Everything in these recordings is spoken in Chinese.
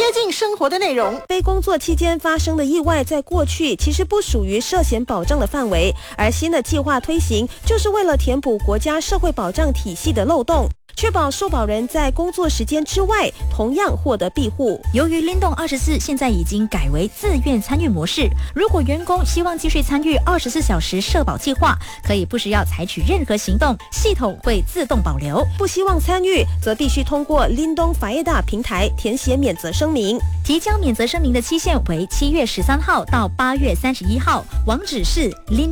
近生活的内容。 非工作期间发生的意外，在过去其实不属于涉险保障的范围，而新的计划推行，就是为了填补国家社会保障体系的漏洞，确保受保人在工作时间之外同样获得庇护。 由于灵动24现在已经改为自愿参与模式，如果员工希望继续参与24小时社保计划，可以不需要采取任何行动，系统会自动保留。 不希望参与，则必须通过 Lindong Faedah 平台填写免责声明。 提交免责声明的期限为7月13号到8月31号，网址是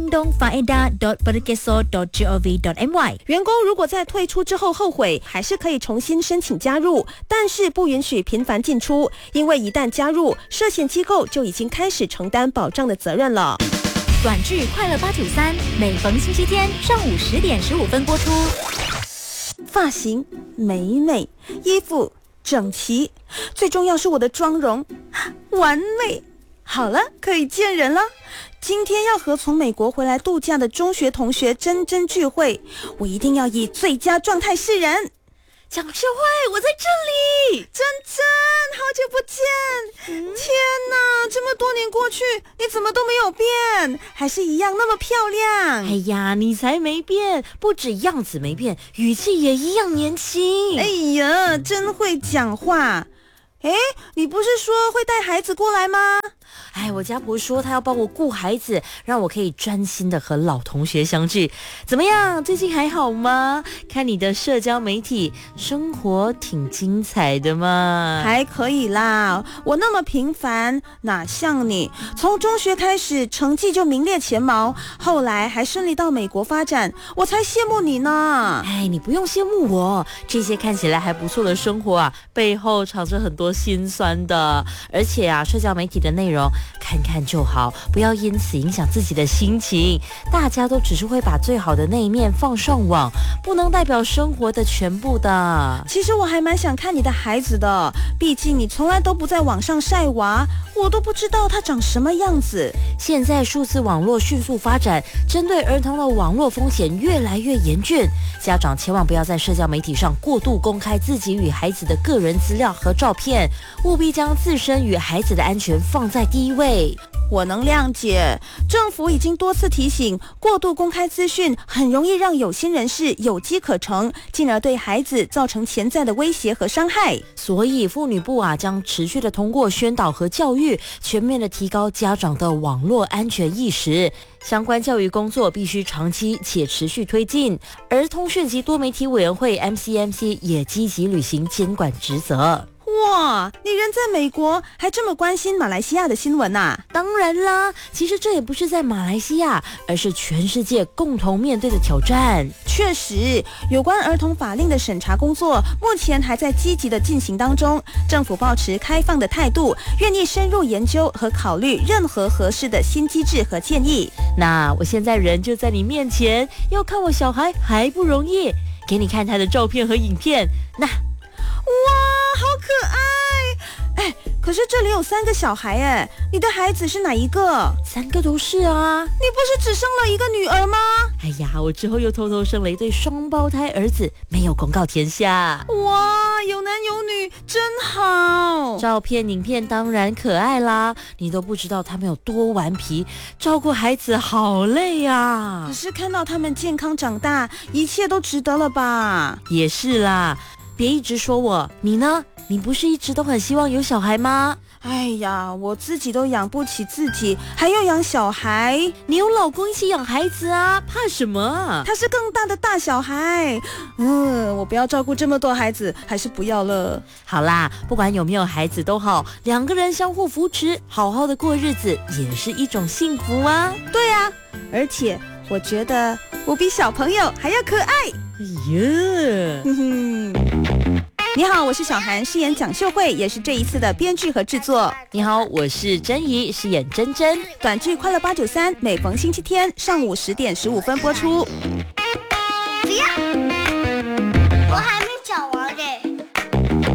lindongfaedah.pergeso.gov.my。 员工如果在退出之后后悔，还是可以重新申请加入，但是不允许频繁进出，因为一旦加入，涉险机构就已经开始承担保障的责任了。 短剧快乐893，每逢星期天上午10点15分播出。 发型美，衣服整齐，最重要是我的妆容完美。好了，可以见人了。今天要和从美国回来度假的中学同学珍聚会，我一定要以最佳状态示人。 蒋秀慧，我在这里。 珍，好久不见。天哪，这么多年过去，你怎么都没有变，还是一样那么漂亮。 哎呀，你才没变，不止样子没变，语气也一样年轻。 哎呀，真会讲话。哎，你不是说会带孩子过来吗？ 哎，我家婆说她要帮我顾孩子，让我可以专心的和老同学相聚。怎么样，最近还好吗？看你的社交媒体，生活挺精彩的嘛。 还可以啦，我那么平凡，哪像你？从中学开始，成绩就名列前茅，后来还顺利到美国发展，我才羡慕你呢。 哎，你不用羡慕我，这些看起来还不错的生活啊，背后藏着很多辛酸的。而且啊，社交媒体的内容看看就好，不要因此影响自己的心情。大家都只是会把最好的那一面放上网，不能代表生活的全部的。 其实我还蛮想看你的孩子的，毕竟你从来都不在网上晒娃，我都不知道他长什么样子。 现在数字网络迅速发展，针对儿童的网络风险越来越严峻，家长千万不要在社交媒体上过度公开自己与孩子的个人资料和照片，务必将自身与孩子的安全放在第一位。 我能谅解，政府已经多次提醒，过度公开资讯很容易让有心人士有机可乘，进而对孩子造成潜在的威胁和伤害。 所以妇女部啊，将持续的通过宣导和教育，全面的提高家长的网络安全意识。相关教育工作必须长期且持续推进，而通讯及多媒体委员会 MCMC 也积极履行监管职责。 哇，你人在美国还这么关心马来西亚的新闻啊？ 当然啦，其实这也不是在马来西亚，而是全世界共同面对的挑战。 确实，有关儿童法令的审查工作目前还在积极的进行当中，政府保持开放的态度，愿意深入研究和考虑任何合适的新机制和建议。 那我现在人就在你面前，要看我小孩还不容易，给你看他的照片和影片。那哇，好可爱！哎，可是这里有3个小孩哎，你的孩子是哪一个 ？3个都是啊。 你不是只生了一个女儿吗？ 哎呀，我之后又偷偷生了一对双胞胎儿子，没有公告天下。 哇，有男有女，真好。 照片、影片当然可爱啦，你都不知道他们有多顽皮，照顾孩子好累啊。 可是看到他们健康长大，一切都值得了吧？ 也是啦。别一直说我，你呢？你不是一直都很希望有小孩吗？ 哎呀，我自己都养不起自己，还要养小孩。 你有老公一起养孩子啊，怕什么？ 他是更大的大小孩。我不要照顾这么多孩子，还是不要了。 好啦，不管有没有孩子都好，2个人相互扶持，好好的过日子，也是一种幸福啊。 对啊，而且我觉得我比小朋友还要可爱。 哎呀， 你好，我是小韩，饰演蒋秀慧，也是这一次的编剧和制作。 你好，我是珍怡，饰演珍珍。 短剧快乐893，每逢星期天上午10点15分播出。